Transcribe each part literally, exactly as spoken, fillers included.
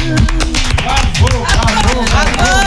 Bravo, bravo, bravo.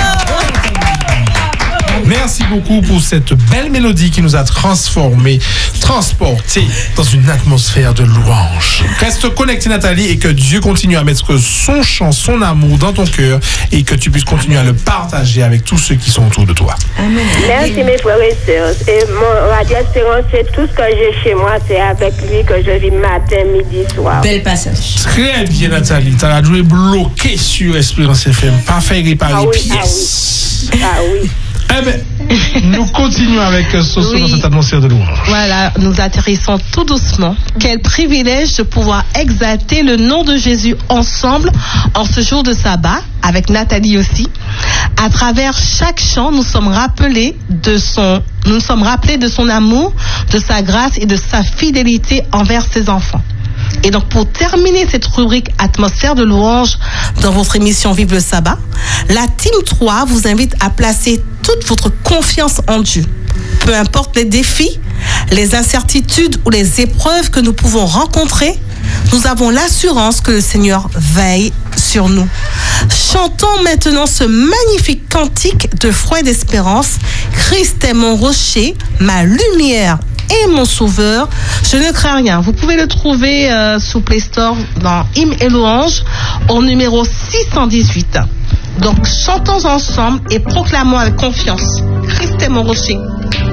Merci beaucoup pour cette belle mélodie qui nous a transformés, transportés dans une atmosphère de louange. Reste connecté, Nathalie, et que Dieu continue à mettre son chant, son amour dans ton cœur et que tu puisses continuer à le partager avec tous ceux qui sont autour de toi. Amen. Merci mes frères et sœurs. Et mon Radio Espérance, c'est tout ce que j'ai chez moi, c'est avec lui que je vis matin, midi, soir. Bel passage. Très bien, Nathalie. Tu as joué bloqué sur Espérance F M. Pas fait réparer Ah oui, pièces. ah oui. Ah oui. Eh bien, nous continuons avec Soso oui. dans cette atmosphère de louange. Voilà, nous atterrissons tout doucement. Quel privilège de pouvoir exalter le nom de Jésus ensemble en ce jour de sabbat, avec Nathalie aussi. À travers chaque chant, nous sommes rappelés de son, nous nous sommes rappelés de son amour, de sa grâce et de sa fidélité envers ses enfants. Et donc, pour terminer cette rubrique atmosphère de louange dans votre émission Vive le sabbat, la Team trois vous invite à placer toute votre confiance en Dieu. Peu importe les défis, les incertitudes ou les épreuves que nous pouvons rencontrer, nous avons l'assurance que le Seigneur veille sur nous. Chantons maintenant ce magnifique cantique de foi et d'espérance. Christ est mon rocher, ma lumière et mon sauveur, je ne crains rien. Vous pouvez le trouver euh, sous Play Store dans Hymne et Louange au numéro six cent dix-huit. Donc chantons ensemble et proclamons avec confiance. Christ est mon rocher.